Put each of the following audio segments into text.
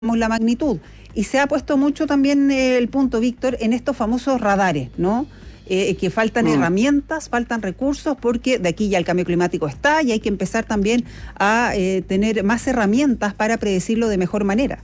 la magnitud. Y se ha puesto mucho también el punto, Víctor, en estos famosos radares, ¿no? Que faltan herramientas, faltan recursos, porque de aquí ya el cambio climático está y hay que empezar también a tener más herramientas para predecirlo de mejor manera.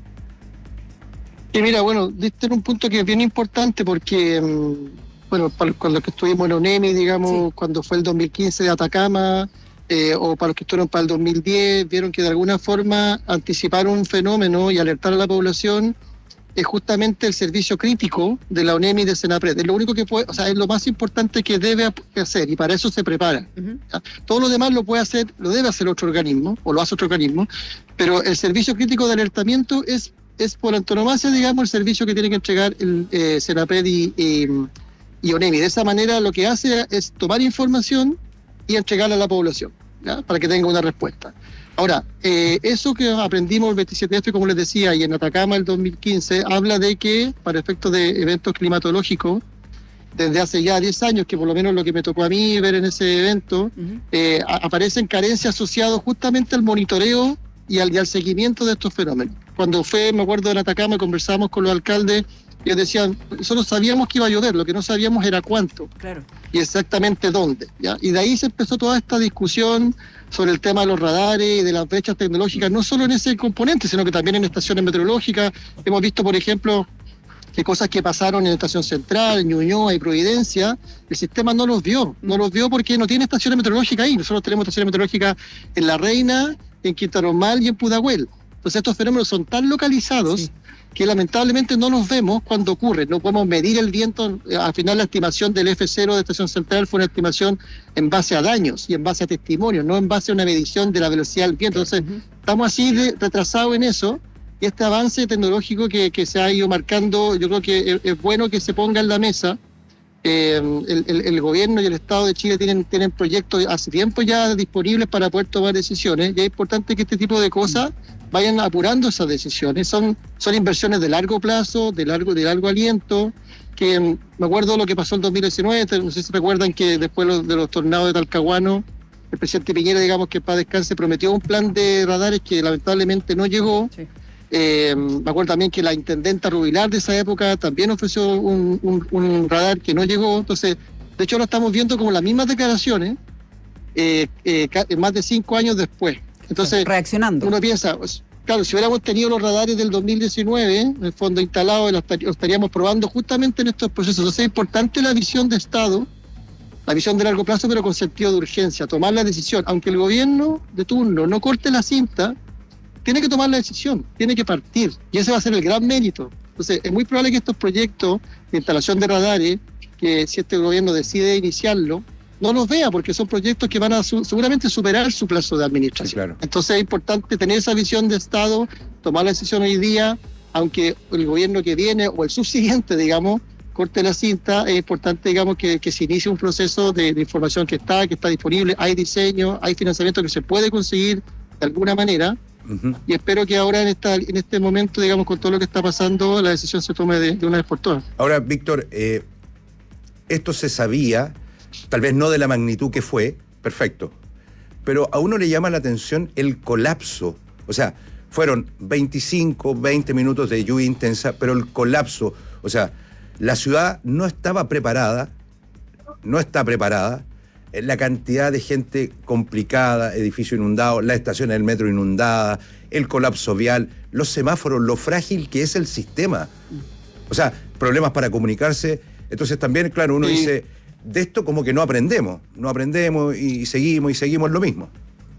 Y mira, bueno, diste en un punto que es bien importante porque, para los que estuvimos en ONEMI, digamos, cuando fue el 2015 de Atacama, o para los que estuvieron para el 2010, vieron que de alguna forma anticiparon un fenómeno y alertar a la población es justamente el servicio crítico de la ONEMI y de Senapred. Es lo único que puede, o sea, es lo más importante que debe hacer, y para eso se prepara. Todo lo demás lo puede hacer, lo debe hacer otro organismo, o lo hace otro organismo, pero el servicio crítico de alertamiento es por antonomasia, digamos, el servicio que tiene que entregar el Senapred y ONEMI. De esa manera lo que hace es tomar información y entregarla a la población, ¿ya? Para que tenga una respuesta. Ahora, eso que aprendimos el 27F, como les decía, y en Atacama el 2015, habla de que, para efectos de eventos climatológicos, desde hace ya 10 años, que por lo menos lo que me tocó a mí ver en ese evento, aparecen carencias asociadas justamente al monitoreo y al seguimiento de estos fenómenos. Cuando me acuerdo en Atacama, conversamos con los alcaldes, y ellos decían, nosotros sabíamos que iba a llover, lo que no sabíamos era cuánto, claro, y exactamente dónde, ¿ya? Y de ahí se empezó toda esta discusión sobre el tema de los radares y de las brechas tecnológicas, no solo en ese componente, sino que también en estaciones meteorológicas. Hemos visto, por ejemplo, que cosas que pasaron en Estación Central, en Ñuñoa y Providencia, el sistema no los vio porque no tiene estaciones meteorológicas ahí. Nosotros tenemos estaciones meteorológicas en La Reina, en Quinta Normal y en Pudahuel. Entonces estos fenómenos son tan localizados que lamentablemente no los vemos cuando ocurren. No podemos medir el viento. Al final la estimación del F0 de Estación Central fue una estimación en base a daños y en base a testimonios, no en base a una medición de la velocidad del viento. Entonces estamos así retrasados en eso, y este avance tecnológico que se ha ido marcando, yo creo que es bueno que se ponga en la mesa. El gobierno y el Estado de Chile tienen proyectos hace tiempo ya disponibles para poder tomar decisiones, y es importante que este tipo de cosas vayan apurando esas decisiones. Son inversiones de largo plazo, de largo aliento, que me acuerdo lo que pasó en 2019, no sé si recuerdan que después de los tornados de Talcahuano, el presidente Piñera, digamos, que para descanse, prometió un plan de radares que lamentablemente no llegó. Me acuerdo también que la intendenta Rubilar de esa época también ofreció un radar que no llegó. Entonces, de hecho, lo estamos viendo como las mismas declaraciones más de 5 años después. Entonces, reaccionando. Uno piensa, claro, si hubiéramos tenido los radares del 2019, en el fondo instalados, los estaríamos probando justamente en estos procesos. Entonces, es importante la visión de Estado, la visión de largo plazo, pero con sentido de urgencia, tomar la decisión. Aunque el gobierno de turno no corte la cinta, tiene que tomar la decisión, tiene que partir, y ese va a ser el gran mérito. Entonces, es muy probable que estos proyectos de instalación de radares, que si este gobierno decide iniciarlo, no los vea, porque son proyectos que van a seguramente superar su plazo de administración. Sí, claro. Entonces es importante tener esa visión de Estado, tomar la decisión hoy día, aunque el gobierno que viene o el subsiguiente, digamos, corte la cinta. Es importante, digamos, que se inicie un proceso de información que está disponible, hay diseño, hay financiamiento que se puede conseguir de alguna manera. Y espero que ahora en este momento, digamos, con todo lo que está pasando, la decisión se tome de una vez por todas. Ahora, Víctor, esto se sabía, tal vez no de la magnitud que fue, perfecto, pero a uno le llama la atención el colapso. O sea, fueron 25, 20 minutos de lluvia intensa, pero el colapso, o sea, la ciudad no está preparada, la cantidad de gente complicada, edificio inundado, la estación del metro inundada, el colapso vial, los semáforos, lo frágil que es el sistema. O sea, problemas para comunicarse. Entonces también, claro, uno dice, de esto como que no aprendemos y seguimos lo mismo.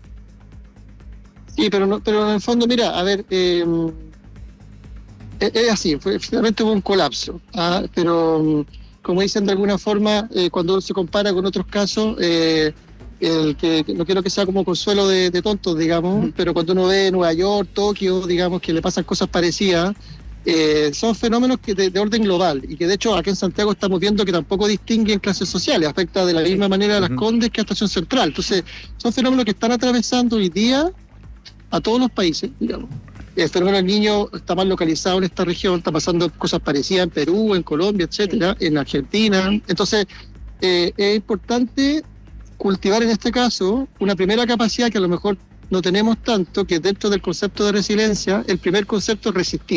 Sí, pero en el fondo, mira, a ver, es así, finalmente hubo un colapso, pero como dicen de alguna forma, cuando se compara con otros casos, que no quiero que sea como consuelo de tontos, digamos, pero cuando uno ve Nueva York, Tokio, digamos, que le pasan cosas parecidas, son fenómenos que de orden global, y que de hecho aquí en Santiago estamos viendo que tampoco distinguen clases sociales, afecta de la misma manera a Las Condes que a Estación Central. Entonces, son fenómenos que están atravesando hoy día a todos los países, digamos. El fenómeno del Niño está más localizado en esta región, está pasando cosas parecidas en Perú, en Colombia, etcétera, en Argentina. Entonces, es importante cultivar en este caso una primera capacidad que a lo mejor no tenemos tanto, que dentro del concepto de resiliencia, el primer concepto es resistir.